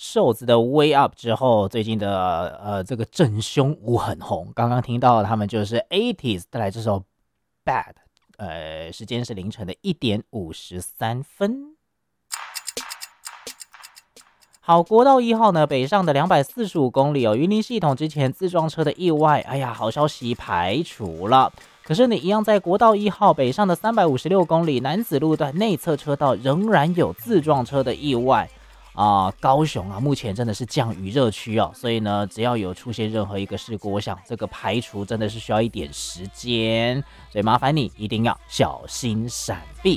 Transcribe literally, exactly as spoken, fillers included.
瘦子的 Way Up 之后，最近的呃这个正胸舞很红。刚刚听到他们就是 八十 带来这首 Bad， 呃，时间是凌晨的一点五十三分。好，国道一号呢，北上的两百四十五公里哦，云林系统之前自撞车的意外，哎呀，好消息排除了。可是你一样在国道一号北上的三百五十六公里南子路段内侧车道仍然有自撞车的意外啊、呃！高雄啊，目前真的是降雨热区哦，所以呢，只要有出现任何一个事故，我想这个排除真的是需要一点时间，所以麻烦你一定要小心闪避。